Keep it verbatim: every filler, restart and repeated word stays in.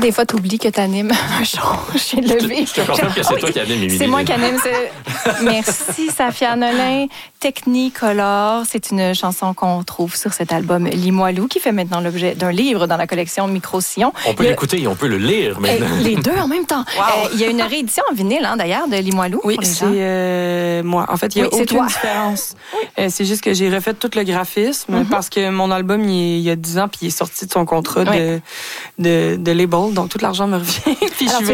des fois, t'oublies que t'animes un show. J'ai levé. Je te confirme que c'est toi qui anime, Émilie. C'est moi qui anime. C'est... Merci, Safia Nolin. Technicolor, c'est une chanson qu'on trouve sur cet album Limoilou, qui fait maintenant l'objet d'un livre dans la collection Micro-Sillon. On peut le... l'écouter et on peut le lire maintenant. Euh, les deux en même temps. Wow. Euh, il y a une réédition en vinyle, hein, d'ailleurs, de Limoilou. Oui, c'est euh, moi. En fait, il n'y a oui, aucune différence. Oui. Euh, c'est juste que j'ai refait tout le graphisme mm-hmm. parce que mon album, il, est, il y a dix ans, puis il est sorti de son contrat oui. de, de, de label, donc tout l'argent me revient. Puis alors, je suis tu